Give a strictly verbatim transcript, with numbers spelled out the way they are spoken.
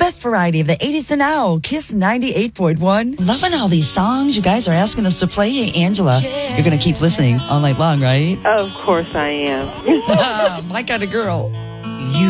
best variety of the eighties to now. Kiss ninety-eight point one. Loving all these songs you guys are asking us to play. Hey, Angela, you're going to keep listening all night long, right? Of course I am. My kind of girl. You